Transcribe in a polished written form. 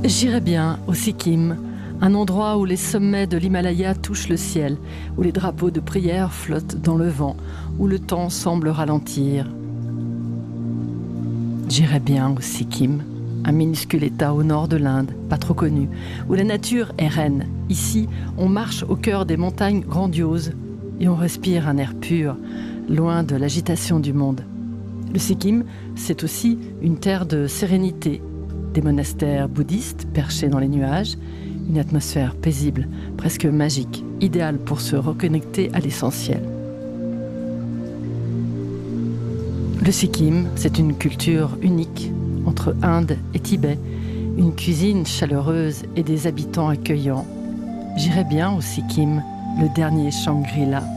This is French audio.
J'irais bien au Sikkim, un endroit où les sommets de l'Himalaya touchent le ciel, où les drapeaux de prière flottent dans le vent, où le temps semble ralentir. J'irais bien au Sikkim, un minuscule état au nord de l'Inde, pas trop connu, où la nature est reine. Ici, on marche au cœur des montagnes grandioses et on respire un air pur, loin de l'agitation du monde. Le Sikkim, c'est aussi une terre de sérénité, des monastères bouddhistes perchés dans les nuages, une atmosphère paisible, presque magique, idéale pour se reconnecter à l'essentiel. Le Sikkim, c'est une culture unique entre Inde et Tibet, une cuisine chaleureuse et des habitants accueillants. J'irais bien au Sikkim, le dernier Shangri-La.